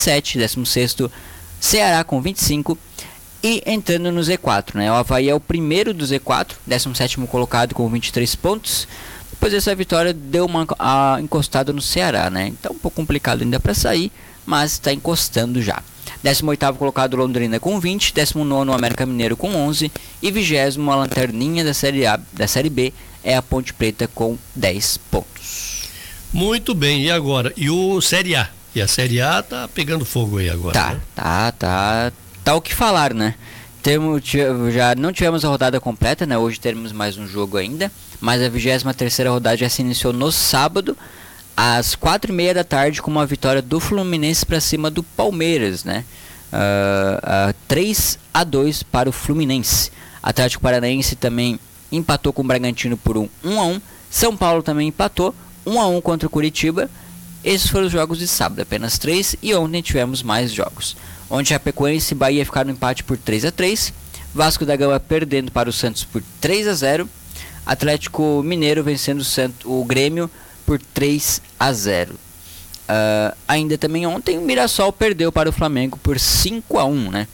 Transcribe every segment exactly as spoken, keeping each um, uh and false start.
sete, décimo sexto Ceará com vinte e cinco. E entrando no Z quatro, né? O Avaí é o primeiro do Z quatro, décimo sétimo colocado com vinte e três pontos. Depois dessa vitória deu uma a, encostada no Ceará, né? Então um pouco complicado ainda para sair, mas está encostando já. décimo oitavo colocado Londrina com vinte, décimo nono América Mineiro com onze e vigésimo a lanterninha da Série A, da Série B é a Ponte Preta com dez pontos. Muito bem, e agora? E o Série A? E a Série A tá pegando fogo aí agora, Tá, né? tá, tá. Tá o que falar, né? Temos, já não tivemos a rodada completa, né? Hoje teremos mais um jogo ainda, mas a vigésima terceira rodada já se iniciou no sábado, às quatro e meia da tarde, com uma vitória do Fluminense para cima do Palmeiras, né? Uh, uh, três a dois para o Fluminense. Atlético Paranaense também empatou com o Bragantino por um, um a um. São Paulo também empatou um a um contra o Curitiba. Esses foram os jogos de sábado, apenas três, e ontem tivemos mais jogos. Ontem Chapecoense e Bahia ficaram no empate por três a três, Vasco da Gama perdendo para o Santos por três a zero, Atlético Mineiro vencendo o, Santos, o Grêmio por três a zero. Uh, ainda também ontem o Mirassol perdeu para o Flamengo por cinco a um, né?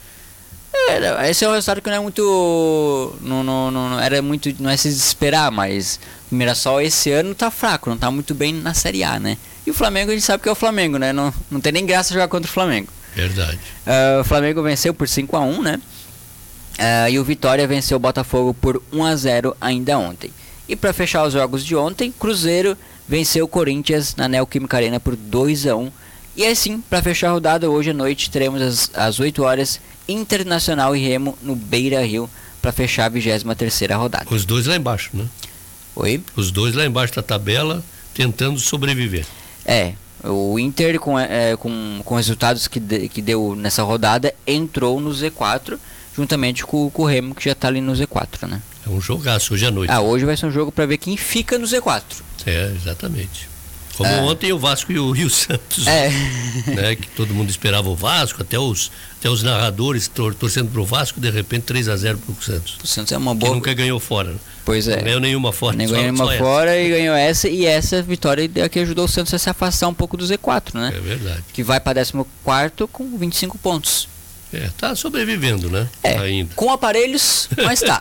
É, esse é um resultado que não é muito, não, não, não, era muito, não é se desesperar, mas o Mirassol esse ano tá fraco, não tá muito bem na Série A, né? E o Flamengo a gente sabe que é o Flamengo, né? Não, não tem nem graça jogar contra o Flamengo. Verdade. Uh, o Flamengo venceu por cinco a um, né? Uh, e o Vitória venceu o Botafogo por um a zero ainda ontem. E para fechar os jogos de ontem, Cruzeiro venceu o Corinthians na Neoquímica Arena por dois a um. E assim, para fechar a rodada, hoje à noite teremos às, às oito horas Internacional e Remo no Beira Rio para fechar a vigésima terceira rodada. Os dois lá embaixo, né? Oi? Os dois lá embaixo da tabela tentando sobreviver. É, o Inter com, é, com, com resultados que, de, que deu nessa rodada entrou no Z quatro juntamente com, com o Remo, que já está ali no Z quatro, né? É um jogaço hoje à noite. Ah, hoje vai ser um jogo para ver quem fica no Z quatro. É, exatamente. Como é. ontem o Vasco e o, e o Santos, é. né, que todo mundo esperava o Vasco, até os, até os narradores tor torcendo pro Vasco, de repente três a zero pro Santos. O Santos é uma boa. Que nunca ganhou fora. Né? Pois é. Não ganhou nenhuma fora. Nem ganhou nenhuma fora essa. E ganhou essa, e essa vitória é que ajudou o Santos a se afastar um pouco do Z quatro, né? É verdade. Que vai para décimo quarto com vinte e cinco pontos. É, tá sobrevivendo, né? É, ainda. Com aparelhos, mas tá.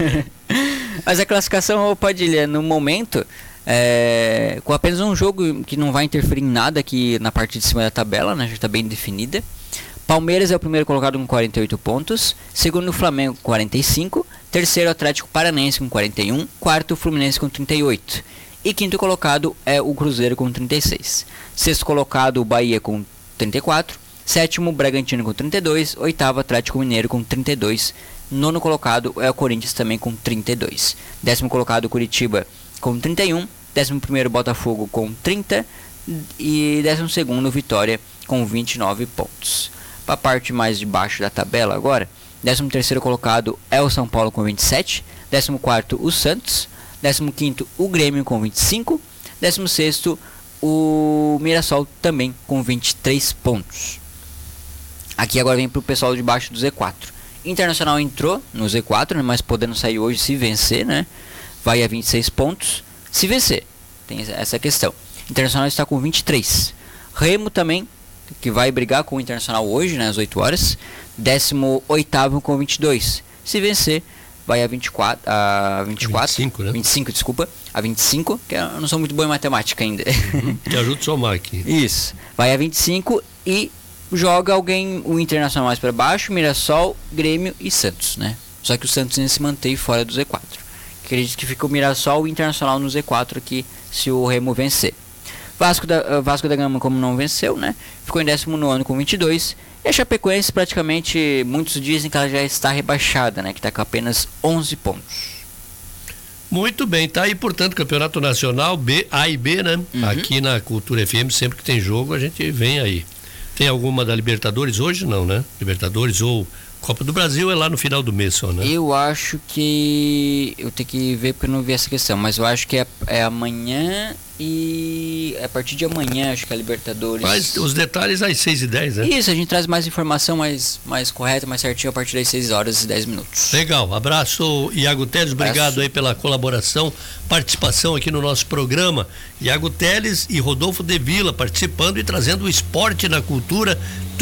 Mas a classificação, Padilha, no momento, é, com apenas um jogo que não vai interferir em nada aqui na parte de cima da tabela, né? Já está bem definida. Palmeiras é o primeiro colocado com quarenta e oito pontos, segundo o Flamengo com quarenta e cinco, terceiro Atlético Paranaense com quarenta e um, quarto Fluminense com trinta e oito e quinto colocado é o Cruzeiro com trinta e seis. Sexto colocado o Bahia com trinta e quatro, sétimo Bragantino com trinta e dois, oitavo Atlético Mineiro com trinta e dois, nono colocado é o Corinthians também com trinta e dois, décimo colocado Curitiba com trinta e um, décimo primeiro Botafogo com trinta e décimo segundo Vitória com vinte e nove pontos. Para a parte mais de baixo da tabela agora, décimo terceiro colocado é o São Paulo com vinte e sete, décimo quarto o Santos, décimo quinto o Grêmio com vinte e cinco, décimo sexto o Mirassol também com vinte e três pontos. Aqui agora vem para o pessoal de baixo do Z quatro. Internacional entrou no Z quatro, né, mas podendo sair hoje se vencer, né? Vai a vinte e seis pontos se vencer. Tem essa questão. Internacional está com vinte e três. Remo também, que vai brigar com o Internacional hoje, né, às oito horas. décimo oitavo com vinte e dois. Se vencer, vai a vinte e quatro, a vinte e quatro, vinte e cinco, né? vinte e cinco, desculpa, a vinte e cinco, que eu não sou muito bom em matemática ainda. Uhum, te ajuda a somar aqui. Isso. Vai a vinte e cinco e joga alguém, o Internacional mais para baixo, Mirassol, Grêmio e Santos, né? Só que o Santos ainda se mantém fora do Z quatro. Acredito que fica o Mirassol e o Internacional no Z quatro aqui, se o Remo vencer. Vasco da, Vasco da Gama, como não venceu, né? Ficou em décimo nono com vinte e dois. E a Chapecoense, praticamente, muitos dizem que ela já está rebaixada, né? Que está com apenas onze pontos. Muito bem, tá aí, portanto, Campeonato Nacional B, A e B, né? Uhum. Aqui na Cultura F M, sempre que tem jogo, a gente vem aí. Tem alguma da Libertadores hoje? Não, né? Libertadores ou Copa do Brasil é lá no final do mês só, né? Eu acho que... Eu tenho que ver porque eu não vi essa questão, mas eu acho que é, é amanhã e... É a partir de amanhã, acho que é a Libertadores. Mas os detalhes às seis e dez, né? Isso, a gente traz mais informação mais, mais correta, mais certinho a partir das seis horas e dez minutos. Legal, abraço Iago Teles, obrigado abraço. Aí pela colaboração, participação aqui no nosso programa. Iago Teles e Rodolfo de Vila participando e trazendo o esporte na cultura